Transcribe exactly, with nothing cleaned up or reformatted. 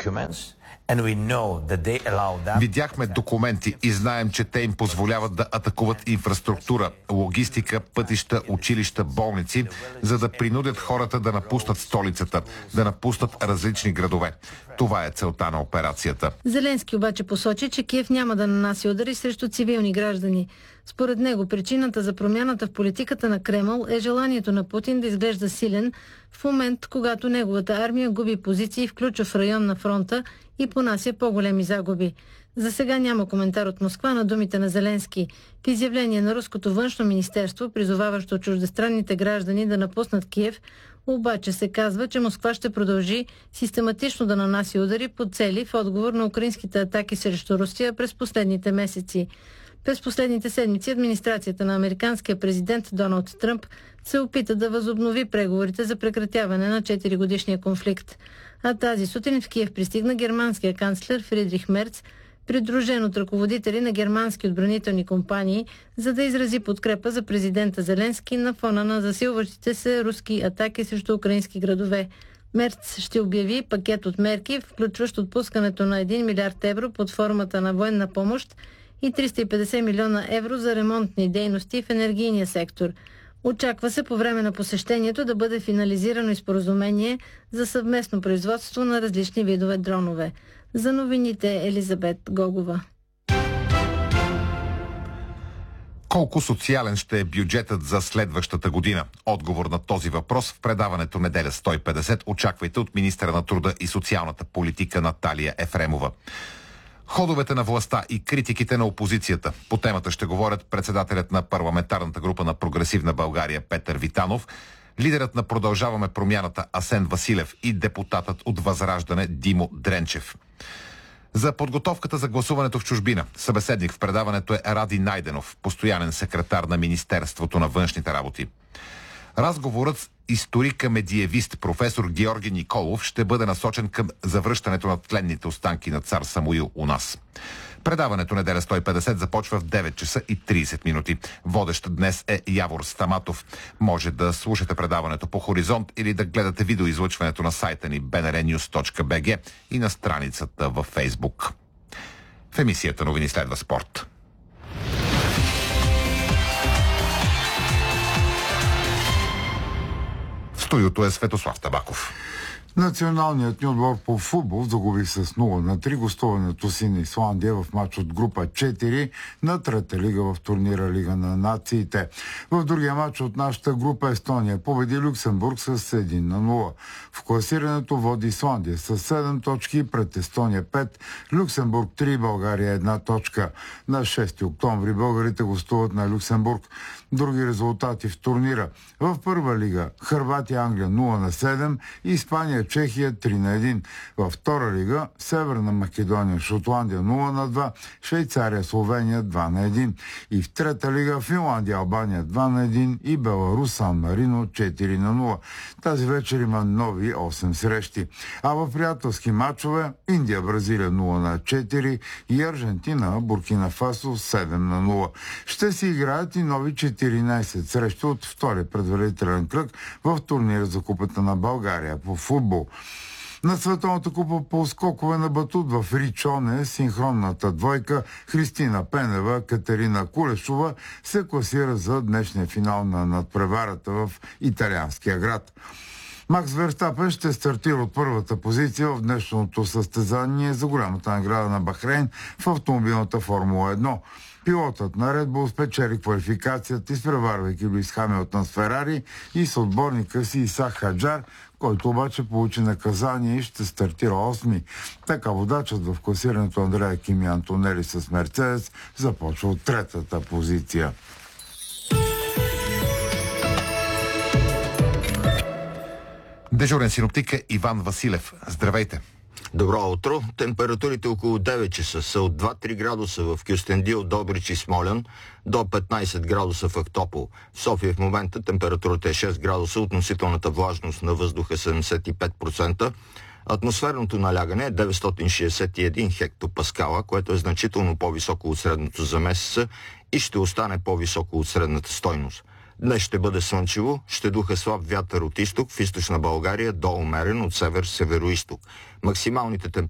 Видяхме документи и знаем, че те им позволяват да атакуват инфраструктура, логистика, пътища, училища, болници, за да принудят хората да напуснат столицата, да напуснат различни градове. Това е целта на операцията. Зеленски обаче посочи, че Киев няма да нанася удари срещу цивилни граждани. Според него причината за промяната в политиката на Кремъл е желанието на Путин да изглежда силен в момент, когато неговата армия губи позиции в ключов район на фронта и понася по-големи загуби. За сега няма коментар от Москва на думите на Зеленски. В изявление на Руското външно министерство, призоваващо чуждестранните граждани да напуснат Киев, обаче се казва, че Москва ще продължи систематично да нанася удари по цели в отговор на украинските атаки срещу Русия през последните месеци. През последните седмици администрацията на американския президент Доналд Тръмп се опита да възобнови преговорите за прекратяване на четиригодишния конфликт. А тази сутрин в Киев пристигна германския канцлер Фридрих Мерц, придружен от ръководители на германски отбранителни компании, за да изрази подкрепа за президента Зеленски на фона на засилващите се руски атаки срещу украински градове. Мерц ще обяви пакет от мерки, включващ отпускането на един милиард евро под формата на военна помощ и триста и петдесет милиона евро за ремонтни дейности в енергийния сектор. Очаква се по време на посещението да бъде финализирано и споразумение за съвместно производство на различни видове дронове. За новините Елизабет Гогова. Колко социален ще е бюджетът за следващата година? Отговор на този въпрос в предаването Неделя сто и петдесет очаквайте от министъра на труда и социалната политика Наталия Ефремова. Ходовете на властта и критиките на опозицията. По темата ще говорят председателят на парламентарната група на Прогресивна България Петър Витанов, лидерът на Продължаваме промяната Асен Василев и депутатът от Възраждане Димо Дренчев. За подготовката за гласуването в чужбина събеседник в предаването е Ради Найденов, постоянен секретар на Министерството на външните работи. Разговорът с историка-медиевист професор Георги Николов ще бъде насочен към завръщането на тленните останки на цар Самуил у нас. Предаването Неделя сто и петдесет започва в девет часа и тридесет минути. Водещ днес е Явор Стаматов. Може да слушате предаването по Хоризонт или да гледате видеоизлъчването на сайта ни би ен ар нюз точка би джи и на страницата във Фейсбук. В емисията новини следва спорт. В студиото е Светослав Табаков. Националният ни отбор по футбол загуби с нула на три гостуването си на Исландия в матч от група четири на трета лига в турнира Лига на нациите. В другия матч от нашата група Естония победи Люксембург с един на нула. В класирането води Исландия с седем точки, пред Естония пет, Люксембург три, България една точка. На шести октомври българите гостуват на Люксембург. Други резултати в турнира. В първа лига Хърватия Англия нула на седем, Испания Чехия три на един. Във втора лига Северна Македония Шотландия нула на два, Швейцария Словения два на един. И в трета лига Финландия Албания два на един и Беларус Сан Марино четири на нула. Тази вечер има нови осем срещи. А в приятелски матчове Индия Бразилия нула на четири и Аржентина Буркина Фасо седем на нула. Ще си играят и нови четиринайсет срещи от втори предварителен кръг в турнира за Купата на България по футбол. На Световната купа по скокове на батут в Ричоне синхронната двойка Христина Пенева, Катерина Кулешова се класира за днешния финал на надпреварата в италианския град. Макс Верстапен ще стартира от първата позиция в днешното състезание за голямата награда на Бахрейн в автомобилната Формула едно. Пилотът на Red Bull спечели квалификацията, изпреварвайки Луис Хамилтън с Ферари и с отборника си Исак Хаджар, който обаче получи наказание и ще стартира осми. Така водачът в класирането Андреа Кими Антонели с Мерцедес започва от третата позиция. Дежурен синоптик е Иван Василев. Здравейте! Добро утро! Температурите около девет часа са от два-три градуса в Кюстендил, Добрич и Смолян до петнайсет градуса в Ахтопол. В София в момента температурата е шест градуса, относителната влажност на въздуха е седемдесет и пет процента. Атмосферното налягане е деветстотин шейсет и един хектопаскала, което е значително по-високо от средното за месеца и ще остане по-високо от средната стойност. Днес ще бъде слънчево, ще духа слаб вятър от изток, в източна България до умерен от север-североизток. Максималните температури